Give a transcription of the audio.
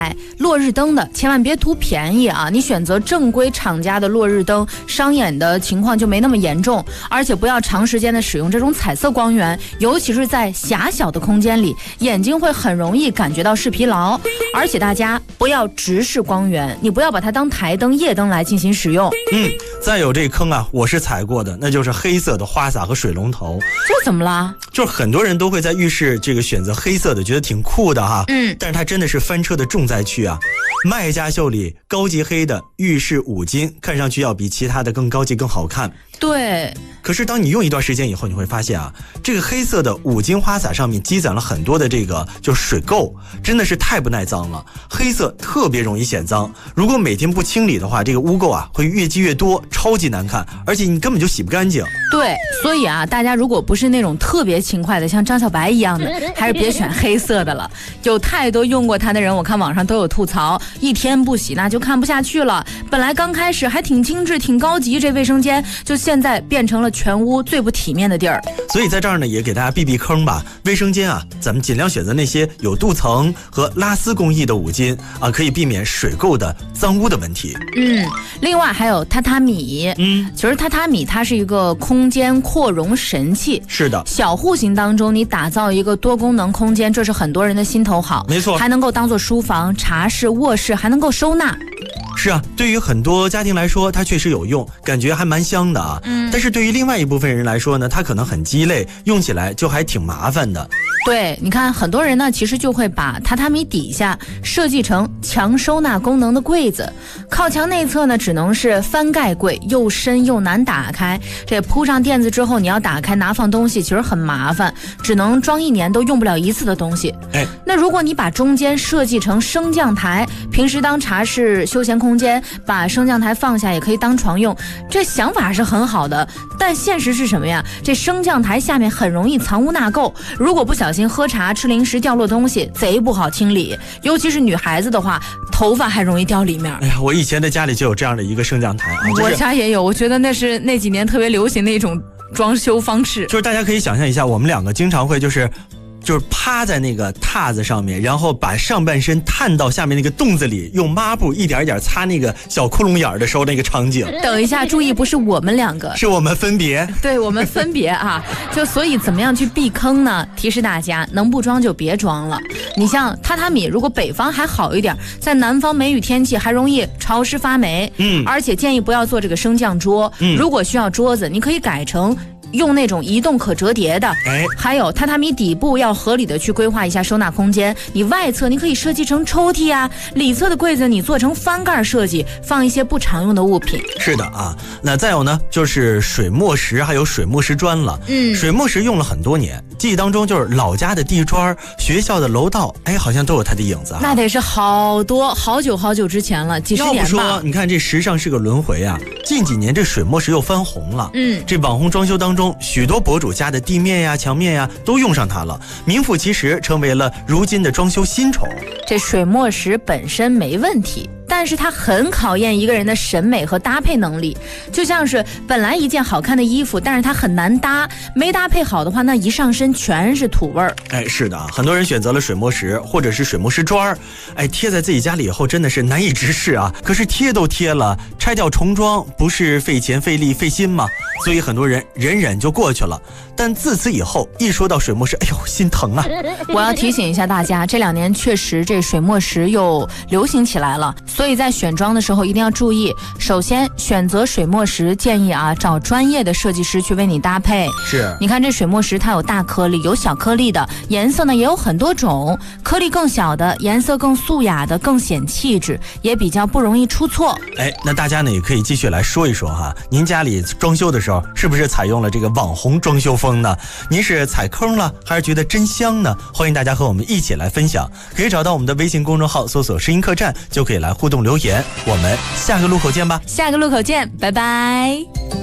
落日灯的千万别图便宜啊！你选择正规厂家的落日灯，伤眼的情况就没那么严重，而且不要长时间的使用这种彩色光源，尤其是在狭小的空间里，眼睛会很容易感觉到视疲劳。而且大家不要直视光源，你不要把它当台灯、夜灯来进行使用。 再有这坑啊，我是踩过的，那就是黑色的花洒和水龙头。 这怎么了？ 就是很多人都会在浴室这个选择黑色的，觉得挺酷的哈。但是它真的是翻车的重灾区啊。卖家秀里高级黑的浴室五金，看上去要比其他的更高级更好看。 对， 可是当你用一段时间以后，你会发现啊，这个黑色的五金花洒上面积攒了很多的这个就是水垢，真的是太不耐脏了。黑色特别容易显脏，如果每天不清理的话，这个污垢啊会越积越多，超级难看，而且你根本就洗不干净。 对，所以啊，大家如果不是那种特别勤快的，像张小白一样的，还是别选黑色的了。有太多用过它的人，我看网上都有吐槽，一天不洗那就看不下去了。本来刚开始还挺精致、挺高级，这卫生间就现在变成了全屋最不体面的地儿。 所以在这儿呢，也给大家避避坑吧。卫生间啊，咱们尽量选择那些有镀层和拉丝工艺的五金啊，可以避免水垢的脏污的问题。 另外还有榻榻米。其实榻榻米它是一个空间扩容神器。 是的， 小户型当中你打造一个多功能空间，这是很多人的心头好。 没错， 还能够当做书房、茶室、卧室，还能够收纳。 是啊，对于很多家庭来说它确实有用，感觉还蛮香的啊。但是对于另外一部分人来说呢，它可能很鸡肋，用起来就还挺麻烦的。 对，你看很多人呢其实就会把榻榻米底下设计成强收纳功能的柜子，靠墙内侧呢只能是翻盖柜，又深又难打开，这铺上垫子之后你要打开拿放东西其实很麻烦，只能装1年都用不了1次的东西。那如果你把中间设计成升降台，平时当茶室休闲空间，把升降台放下也可以当床用，这想法是很好的，但现实是什么呀？这升降台下面很容易藏污纳垢，如果不小心喝茶吃零食掉落东西，贼不好清理，尤其是女孩子的话，头发还容易掉里面。 我以前的家里就有这样的一个升降台啊， 我家也有，我觉得那是那几年特别流行的一种装修方式。 就是大家可以想象一下，我们两个经常会就是趴在那个榻子上面，然后把上半身探到下面那个洞子里，用抹布一点一点擦那个小窟窿眼的时候那个场景。 等一下，注意，不是我们两个， 是我们分别。 对，我们分别啊。就所以怎么样去避坑呢？提示大家，能不装就别装了。你像榻榻米，如果北方还好一点，在南方梅雨天气还容易潮湿发霉。而且建议不要做这个升降桌。如果需要桌子，你可以改成用那种移动可折叠的。还有榻榻米底部要合理的去规划一下收纳空间，你外侧你可以设计成抽屉啊，里侧的柜子你做成翻盖设计，放一些不常用的物品。 是的啊，那再有呢就是水墨石还有水墨石砖了。水墨石用了很多年，记忆当中就是老家的地砖、学校的楼道，好像都有它的影子啊。 那得是好久之前了，几十年吧。 要不说你看这时尚是个轮回啊，近几年这水墨石又翻红了。这网红装修当中，许多博主家的地面呀、墙面呀都用上它了，名副其实成为了如今的装修新宠。 这水墨石本身没问题，但是它很考验一个人的审美和搭配能力。就像是本来一件好看的衣服，但是它很难搭，没搭配好的话，那一上身全是土味儿。 是的，很多人选择了水墨石或者是水墨石砖，贴在自己家里以后真的是难以直视啊。可是贴都贴了，拆掉重装不是费钱费力费心吗？所以很多人忍忍就过去了。但自此以后，一说到水墨石，心疼啊！ 我要提醒一下大家，这2年确实这水墨石又流行起来了，所以在选装的时候一定要注意。首先选择水墨石，建议啊找专业的设计师去为你搭配。 是， 你看这水墨石它有大颗粒有小颗粒的，颜色呢也有很多种，颗粒更小的颜色更素雅的更显气质，也比较不容易出错。 那大家呢也可以继续来说一说哈，您家里装修的时候是不是采用了这个网红装修风呢？您是踩坑了还是觉得真香呢？欢迎大家和我们一起来分享，可以找到我们的微信公众号搜索声音客栈就可以来互动留言。我们下个路口见吧。 下个路口见，拜拜。